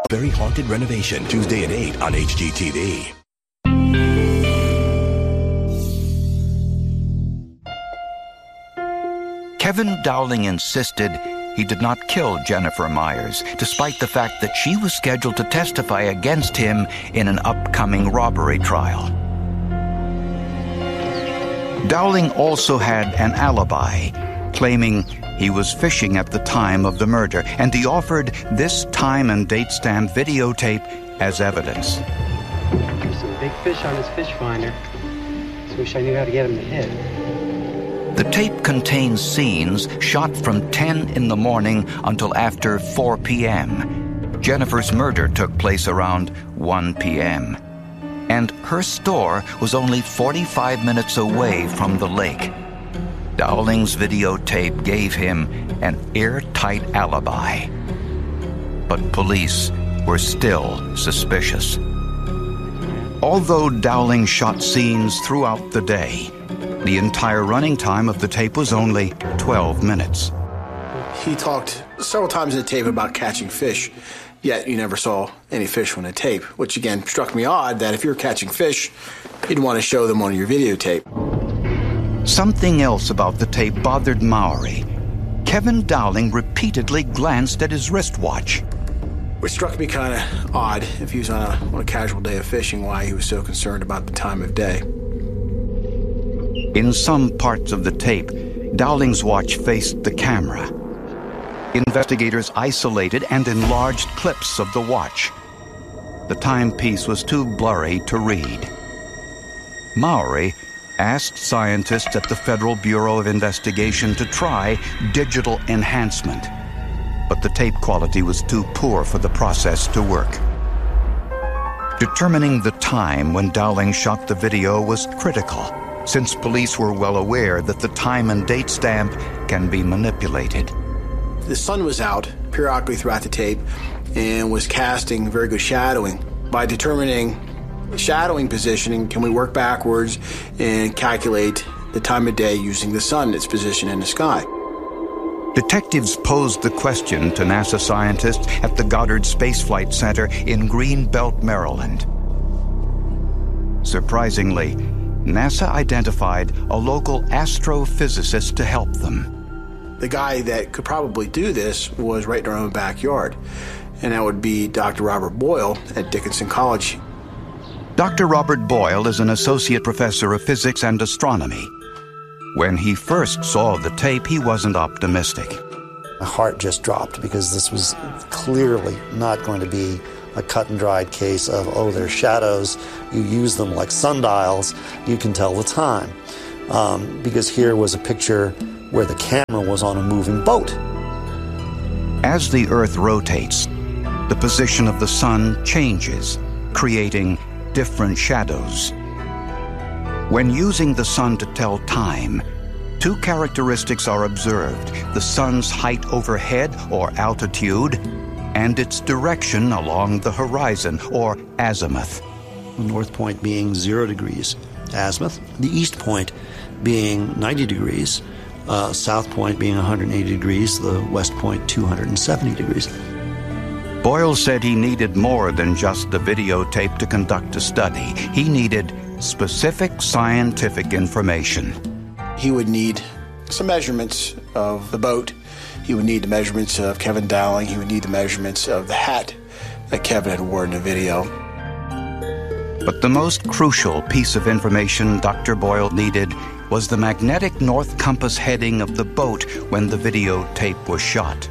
Very Haunted Renovation, Tuesday at 8 on HGTV. Kevin Dowling insisted he did not kill Jennifer Myers, despite the fact that she was scheduled to testify against him in an upcoming robbery trial. Dowling also had an alibi, claiming he was fishing at the time of the murder, and he offered this time and date stamp videotape as evidence. There's some big fish on his fish finder. Just wish I knew how to get him to hit. The tape contains scenes shot from 10 in the morning until after 4 p.m. Jennifer's murder took place around 1 p.m. and her store was only 45 minutes away from the lake. Dowling's videotape gave him an airtight alibi. But police were still suspicious. Although Dowling shot scenes throughout the day, the entire running time of the tape was only 12 minutes. He talked several times in the tape about catching fish, yet you never saw any fish on the tape, which again struck me odd that if you're catching fish, you'd want to show them on your videotape. Something else about the tape bothered Mowry. Kevin Dowling repeatedly glanced at his wristwatch. Which struck me kind of odd, if he was on a casual day of fishing, why he was so concerned about the time of day. In some parts of the tape, Dowling's watch faced the camera. Investigators isolated and enlarged clips of the watch. The timepiece was too blurry to read. Mowry asked scientists at the Federal Bureau of Investigation to try digital enhancement, but the tape quality was too poor for the process to work. Determining the time when Dowling shot the video was critical, since police were well aware that the time and date stamp can be manipulated. The sun was out periodically throughout the tape and was casting very good shadowing. By determining shadowing positioning, can we work backwards and calculate the time of day using the sun, its position in the sky? Detectives posed the question to NASA scientists at the Goddard Space Flight Center in Greenbelt, Maryland. Surprisingly, NASA identified a local astrophysicist to help them. The guy that could probably do this was right in our own backyard, and that would be Dr. Robert Boyle at Dickinson College. Dr. Robert Boyle is an associate professor of physics and astronomy. When he first saw the tape, he wasn't optimistic. My heart just dropped because this was clearly not going to be a cut and dried case of, oh, they're shadows, you use them like sundials, you can tell the time. Because here was a picture where the camera was on a moving boat. As the Earth rotates, the position of the sun changes, creating different shadows. When using the sun to tell time, two characteristics are observed: the sun's height overhead, or altitude, and its direction along the horizon, or azimuth. The north point being 0 degrees azimuth, the east point being 90 degrees, south point being 180 degrees, the west point 270 degrees. Boyle said he needed more than just the videotape to conduct a study. He needed specific scientific information. He would need some measurements of the boat. He would need the measurements of Kevin Dowling. He would need the measurements of the hat that Kevin had worn in the video. But the most crucial piece of information Dr. Boyle needed was the magnetic north compass heading of the boat when the videotape was shot.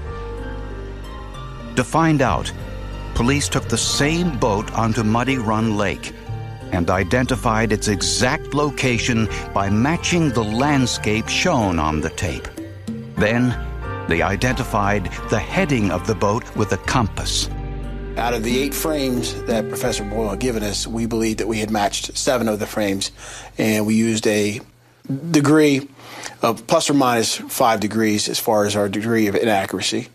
To find out, police took the same boat onto Muddy Run Lake and identified its exact location by matching the landscape shown on the tape. Then, they identified the heading of the boat with a compass. Out of the 8 frames that Professor Boyle had given us, we believed that we had matched 7 of the frames, and we used a degree of plus or minus 5 degrees as far as our degree of inaccuracy.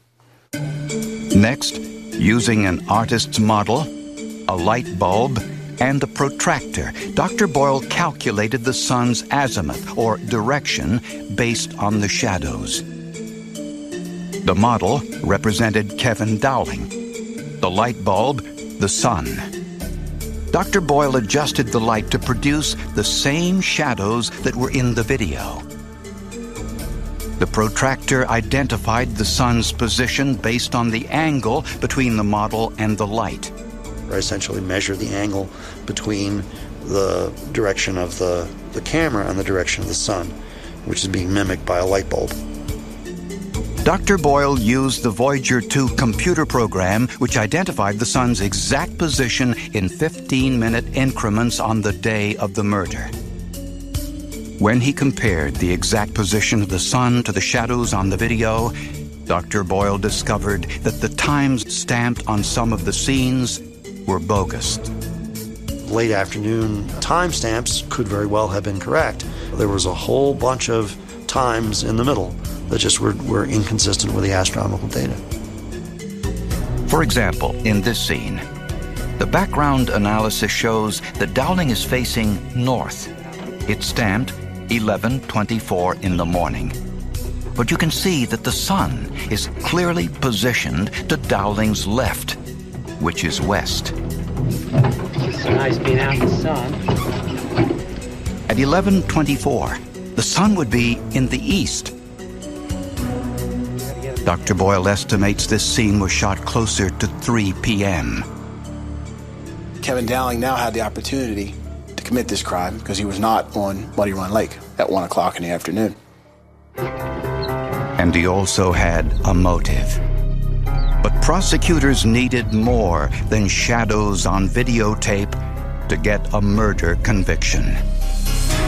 Next, using an artist's model, a light bulb, and a protractor, Dr. Boyle calculated the sun's azimuth, or direction, based on the shadows. The model represented Kevin Dowling. The light bulb, the sun. Dr. Boyle adjusted the light to produce the same shadows that were in the video. The protractor identified the sun's position based on the angle between the model and the light. I essentially measure the angle between the direction of the camera and the direction of the sun, which is being mimicked by a light bulb. Dr. Boyle used the Voyager 2 computer program, which identified the sun's exact position in 15-minute increments on the day of the murder. When he compared the exact position of the sun to the shadows on the video, Dr. Boyle discovered that the times stamped on some of the scenes were bogus. Late afternoon timestamps could very well have been correct. There was a whole bunch of times in the middle that just were inconsistent with the astronomical data. For example, in this scene, the background analysis shows that Dowling is facing north. It's stamped 11:24 in the morning. But you can see that the sun is clearly positioned to Dowling's left, which is west. It's so nice being out in the sun. At 11:24, the sun would be in the east. Dr. Boyle estimates this scene was shot closer to 3 p.m. Kevin Dowling now had the opportunity to commit this crime because he was not on Muddy Run Lake at 1 o'clock in the afternoon. And he also had a motive. But prosecutors needed more than shadows on videotape to get a murder conviction.